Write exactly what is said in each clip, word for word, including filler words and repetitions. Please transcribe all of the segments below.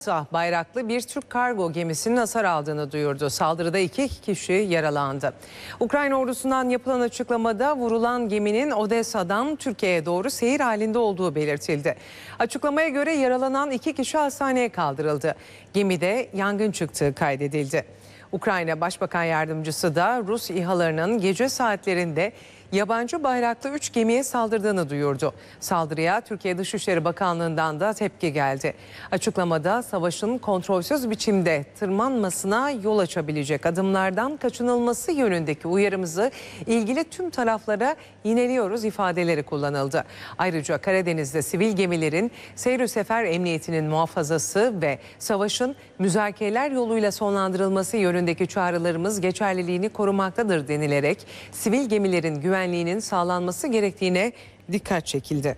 Bayraklı bir Türk kargo gemisinin hasar aldığını duyurdu. Saldırıda iki kişi yaralandı. Ukrayna ordusundan yapılan açıklamada vurulan geminin Odessa'dan Türkiye'ye doğru seyir halinde olduğu belirtildi. Açıklamaya göre yaralanan iki kişi hastaneye kaldırıldı. Gemide yangın çıktığı kaydedildi. Ukrayna Başbakan Yardımcısı da Rus İHA'larının gece saatlerinde yabancı bayraklı üç gemiye saldırdığını duyurdu. Saldırıya Türkiye Dışişleri Bakanlığı'ndan da tepki geldi. Açıklamada savaşın kontrolsüz biçimde tırmanmasına yol açabilecek adımlardan kaçınılması yönündeki uyarımızı ilgili tüm taraflara yineliyoruz ifadeleri kullanıldı. Ayrıca Karadeniz'de sivil gemilerin seyir sefer emniyetinin muhafazası ve savaşın müzakereler yoluyla sonlandırılması yönündeki çağrılarımız geçerliliğini korumaktadır denilerek sivil gemilerin güvenliği güvenliğinin sağlanması gerektiğine dikkat çekildi.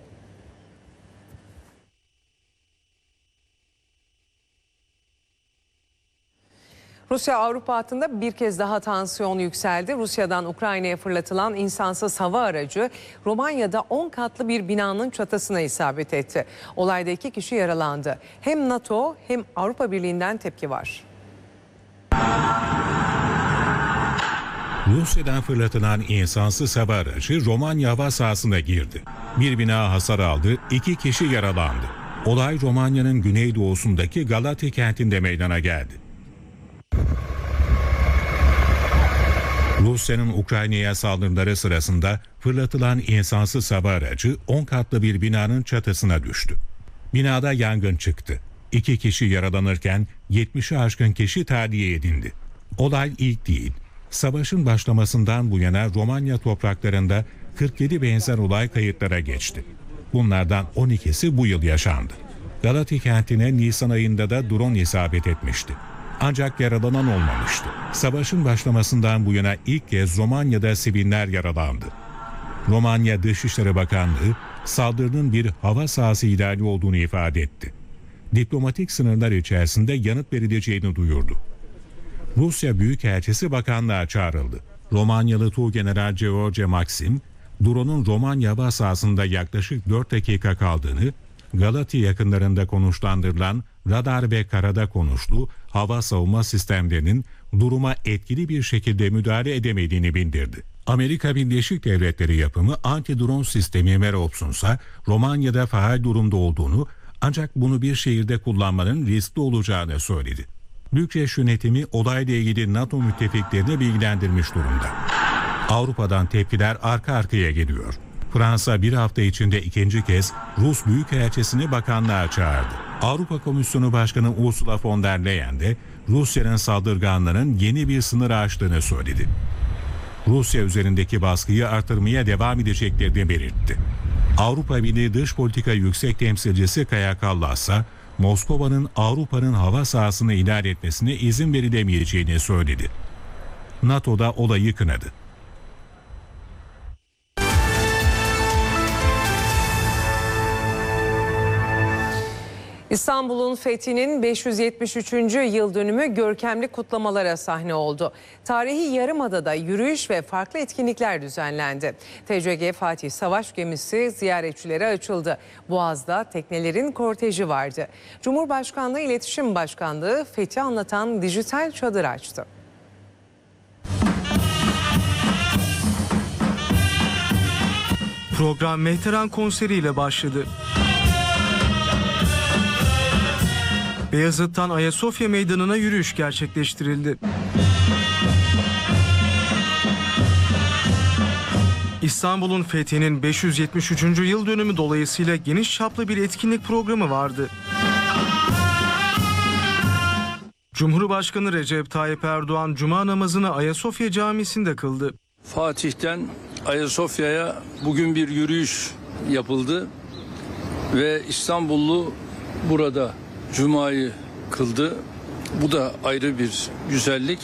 Rusya-Avrupa hattında bir kez daha tansiyon yükseldi. Rusya'dan Ukrayna'ya fırlatılan insansız hava aracı Romanya'da on katlı bir binanın çatısına isabet etti. Olayda iki kişi yaralandı. Hem NATO hem Avrupa Birliği'nden tepki var. Rusya'dan fırlatılan insansız hava aracı Romanya hava sahasına girdi. Bir bina hasar aldı, iki kişi yaralandı. Olay Romanya'nın güneydoğusundaki Galati kentinde meydana geldi. Rusya'nın Ukrayna'ya saldırıları sırasında fırlatılan insansız hava aracı on katlı bir binanın çatısına düştü. Binada yangın çıktı. İki kişi yaralanırken yetmişe aşkın kişi tahliye edildi. Olay ilk değil. Savaşın başlamasından bu yana Romanya topraklarında kırk yedi benzer olay kayıtlara geçti. Bunlardan on ikisi bu yıl yaşandı. Galati kentine Nisan ayında da drone isabet etmişti. Ancak yaralanan olmamıştı. Savaşın başlamasından bu yana ilk kez Romanya'da siviller yaralandı. Romanya Dışişleri Bakanlığı saldırının bir hava sahası ihlali olduğunu ifade etti. Diplomatik sınırlar içerisinde yanıt verileceğini duyurdu. Rusya Büyükelçisi bakanlığa çağrıldı. Romanyalı Tuğgeneral George Maxim, drone'un Romanya hava sahasında yaklaşık dört dakika kaldığını, Galati yakınlarında konuşlandırılan radar ve karada konuşlu hava savunma sistemlerinin duruma etkili bir şekilde müdahale edemediğini bildirdi. Amerika Birleşik Devletleri yapımı anti-drone sistemi Merops'un ise Romanya'da faal durumda olduğunu, ancak bunu bir şehirde kullanmanın riskli olacağını söyledi. Bükreş yönetimi olayla ilgili NATO müttefiklerini bilgilendirmiş durumda. Avrupa'dan tepkiler arka arkaya geliyor. Fransa bir hafta içinde ikinci kez Rus Büyükelçisini bakanlığa çağırdı. Avrupa Komisyonu Başkanı Ursula von der Leyen de Rusya'nın saldırganların yeni bir sınır aştığını söyledi. Rusya üzerindeki baskıyı artırmaya devam edeceklerini belirtti. Avrupa Birliği Dış Politika Yüksek Temsilcisi Kaja Kallas ise Moskova'nın Avrupa'nın hava sahasını ihlal etmesine izin verilemeyeceğini söyledi. NATO da olayı kınadı. İstanbul'un fethinin beş yüz yetmiş üçüncü yıl dönümü görkemli kutlamalara sahne oldu. Tarihi Yarımada'da yürüyüş ve farklı etkinlikler düzenlendi. T C G Fatih Savaş Gemisi ziyaretçilere açıldı. Boğaz'da teknelerin korteji vardı. Cumhurbaşkanlığı İletişim Başkanlığı fethi anlatan dijital çadır açtı. Program Mehteran konseriyle başladı. Beyazıt'tan Ayasofya Meydanı'na yürüyüş gerçekleştirildi. İstanbul'un fethinin beş yüz yetmiş üçüncü yıl dönümü dolayısıyla geniş çaplı bir etkinlik programı vardı. Cumhurbaşkanı Recep Tayyip Erdoğan Cuma namazını Ayasofya Camisi'nde kıldı. Fatih'ten Ayasofya'ya bugün bir yürüyüş yapıldı ve İstanbullu burada Cuma'yı kıldı. Bu da ayrı bir güzellik.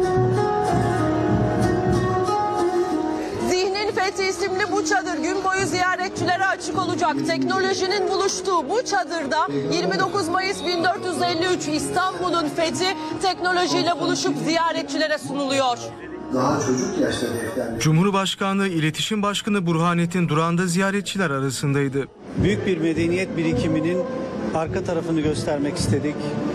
Zihnin Fethi isimli bu çadır gün boyu ziyaretçilere açık olacak. Teknolojinin buluştuğu bu çadırda yirmi dokuz Mayıs bin dört yüz elli üç İstanbul'un fethi teknolojiyle buluşup ziyaretçilere sunuluyor. Daha çocuk yaşta defterli. Cumhurbaşkanlığı İletişim Başkanı Burhanettin Duran da ziyaretçiler arasındaydı. Büyük bir medeniyet birikiminin Arka tarafını göstermek istedik.